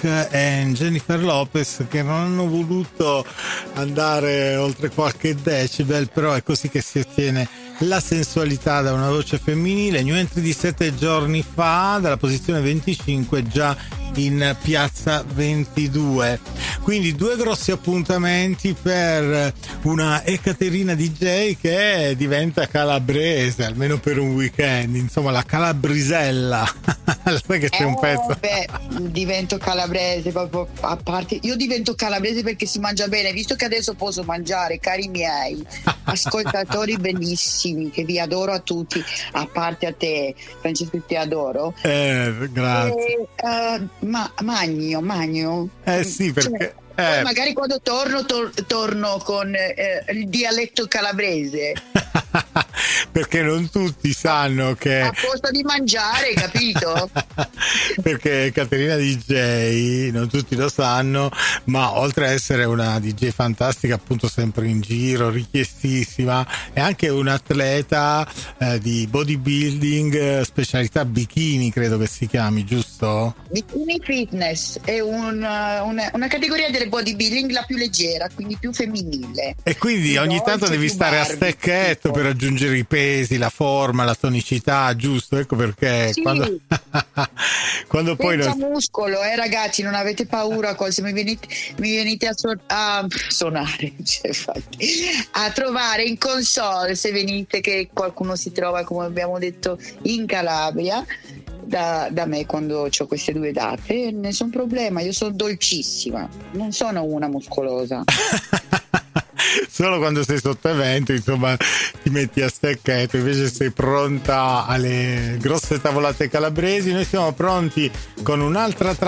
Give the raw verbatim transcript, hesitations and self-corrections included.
e Jennifer Lopez, che non hanno voluto andare oltre qualche decibel, però è così che si ottiene la sensualità da una voce femminile. New entry di sette giorni fa, dalla posizione venticinque già in piazza ventidue. Quindi due grossi appuntamenti per una Ekaterina D J che diventa calabrese, almeno per un weekend, insomma la calabrisella. Sai che c'è eh, un pezzo? Beh, divento calabrese proprio, a parte, io divento calabrese perché si mangia bene, visto che adesso posso mangiare, cari miei ascoltatori bellissimi, che vi adoro a tutti, a parte a te Francesco, ti adoro. Eh, grazie. E, uh, ma magno, magno. Eh sì, perché cioè, eh. magari quando torno tor- torno con eh, il dialetto calabrese. Perché non tutti sanno che a posto di mangiare, capito? Perché Caterina D J non tutti lo sanno, ma oltre a essere una D J fantastica, appunto sempre in giro, richiestissima, è anche un'atleta eh, di bodybuilding, specialità bikini, credo che si chiami, giusto? Bikini fitness è un, una, una categoria del bodybuilding la più leggera, quindi più femminile. E quindi ogni tanto devi stare a stecchetto per raggiungere i pesi, la forma, la tonicità, giusto? Ecco perché sì. quando, quando poi senza non... muscolo, eh ragazzi, non avete paura se mi venite, mi venite a, so- a suonare, cioè, infatti, a trovare in console, se venite che qualcuno si trova, come abbiamo detto, in Calabria da, da me quando ho queste due date, nessun problema, io sono dolcissima, non sono una muscolosa. Solo quando sei sotto evento, insomma, ti metti a stecchetto, invece sei pronta alle grosse tavolate calabresi. Noi siamo pronti con un'altra tra-